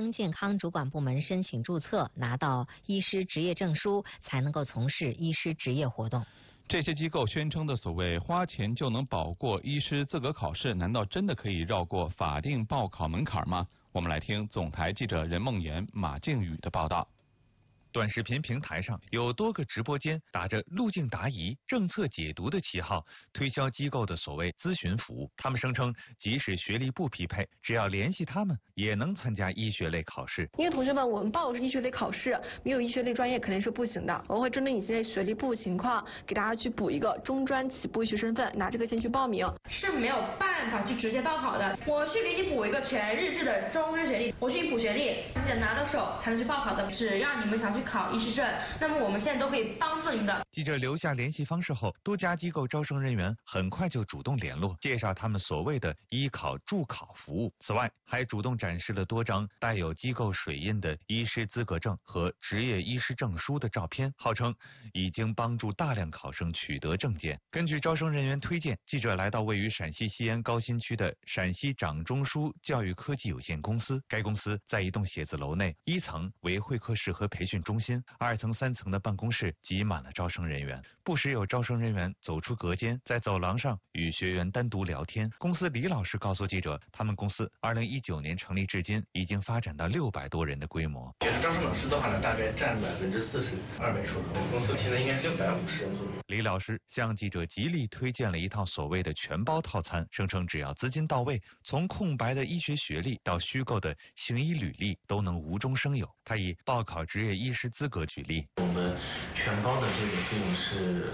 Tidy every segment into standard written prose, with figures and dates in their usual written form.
生健康主管部门申请注册，拿到医师执业证书，才能够从事医师执业活动。 这些机构宣称的所谓花钱就能保过医师资格考试，难道真的可以绕过法定报考门槛吗？我们来听总台记者任梦妍、马靖宇的报道。 短视频平台上有多个直播间打着路径答疑、政策解读的旗号，推销机构的所谓咨询服务。他们声称，即使学历不匹配，只要联系他们，也能参加医学类考试。 因为同学们，我们报的是医学类考试，没有医学类专业肯定是不行的。我会针对你现在学历不情况，给大家去补一个中专起步医学身份，拿这个先去报名。 是没有办法去直接报考的。我去给你补一个全日制的中专学历，我去补学历，你得拿到手才能去报考的。只要你们想去考医师证，那么我们现在都可以帮助您的。 记者留下联系方式后，多家机构招生人员很快就主动联络，介绍他们所谓的医考助考服务。此外，还主动展示了多张带有机构水印的医师资格证和执业医师证书的照片，号称已经帮助大量考生取得证件。根据招生人员推荐，记者来到位于陕西西安高新区的陕西掌中枢教育科技有限公司。该公司在一栋写字楼内，1层为会客室和培训中心，2层、3层的办公室挤满了招生人员，不时有招生人员走出隔间，在走廊上与学员单独聊天。公司李老师告诉记者，他们公司2019年成立至今，已经发展到600多人的规模。 学生招生老师的话呢，大概占40%，200出头。公司现在应该是650人左右。 李老师向记者极力推荐了一套所谓的全包套餐，声称只要资金到位，从空白的医学学历到虚构的行医履历都能无中生有。他以报考执业医师资格举例， 我们全包的这个费用是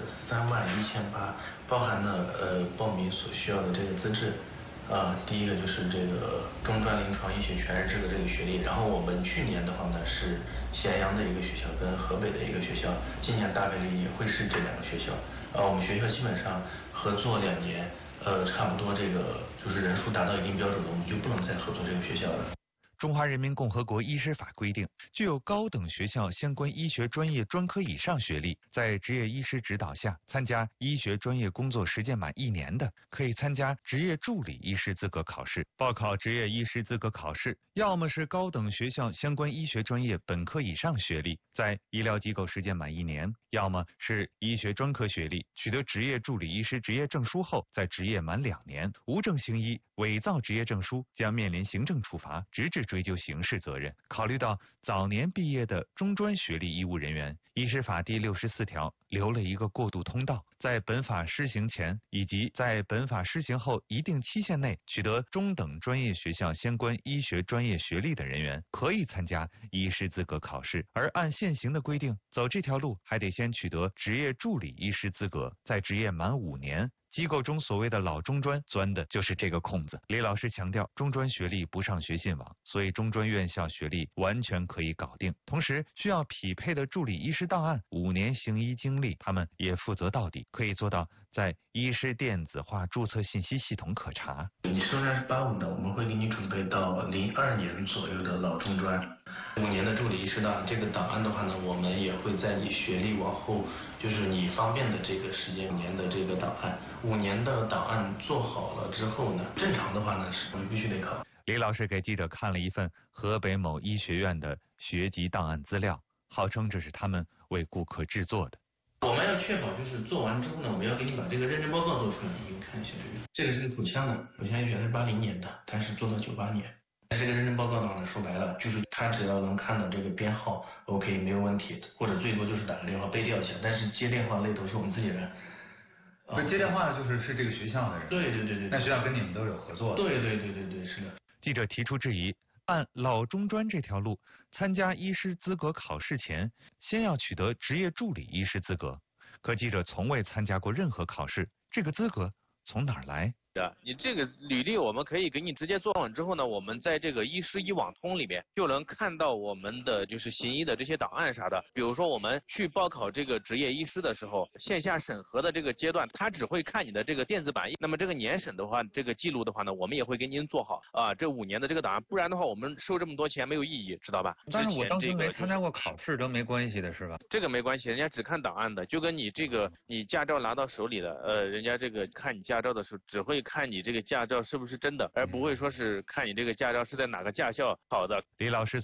31800，包含了报名所需要的这个资质。第一个就是这个中专临床医学全日制的这个学历，然后我们去年的话呢是咸阳的一个学校跟河北的一个学校，今年大概率也会是这2个学校。我们学校基本上合作2年，差不多这个就是人数达到一定标准了，我们就不能再合作这个学校了。 中华人民共和国医师法规定，具有高等学校相关医学专业专科以上学历，在执业医师指导下参加医学专业工作实践满1年的，可以参加执业助理医师资格考试。报考执业医师资格考试，要么是高等学校相关医学专业本科以上学历，在医疗机构实践满1年，要么是医学专科学历，取得执业助理医师执业证书后，在执业满2年，无证行医、伪造执业证书将面临行政处罚，直至追究刑事责任。考虑到早年毕业的中专学历医务人员，医师法第64条留了一个过渡通道，在本法施行前以及在本法施行后一定期限内取得中等专业学校相关医学专业学历的人员，可以参加医师资格考试。而按现行的规定，走这条路还得先取得执业助理医师资格，在执业满5年。机构中所谓的老中专钻的就是这个空子。李老师强调，中专学历不上学信网，所以中专院校学历完全可以搞定。同时，需要匹配的助理医师档案、5年行医经历，他们也负责到底，可以做到在医师电子化注册信息系统可查。 你虽然是85的，我们会给你准备到02年左右的老中专，5年的助理医师档案。这个档案的话呢，我们也会在你学历往后，就是你方便的这个时间5年的这个档案。5年的档案做好了之后呢，正常的话呢是我们必须得考。 李老师给记者看了一份河北某医学院的学籍档案资料，号称这是他们为顾客制作的。 我们要确保就是做完之后呢，我们要给你把这个认证报告做出来，你看一下这个是个口腔的，口腔医学是80年的，但是做到98年。那这个认证报告的话呢，说白了就是他只要能看到这个编号 ，OK 没有问题，或者最多就是打个电话背调一下，但是接电话那都是我们自己人。 不是接电话的是这个学校的人。 对， 那学校跟你们都有合作的。 对，是的。 记者提出质疑，按老中专这条路，参加医师资格考试前，先要取得执业助理医师资格。可记者从未参加过任何考试，这个资格从哪儿来？ 你这个履历我们可以给你直接做完之后呢，我们在这个医师医网通里面就能看到我们的就是行医的这些档案啥的。比如说我们去报考这个执业医师的时候，线下审核的这个阶段，他只会看你的这个电子版。那么这个年审的话，这个记录的话呢，我们也会给您做好啊，这5年的这个档案，不然的话我们收这么多钱没有意义，知道吧？ 但是我当时没参加过考试都没关系的是吧？ 这个没关系，人家只看档案的，就跟你这个你驾照拿到手里的，人家这个看你驾照的时候只会看你这个驾照是不是真的，而不会说是看你这个驾照是在哪个驾校考的。 李老师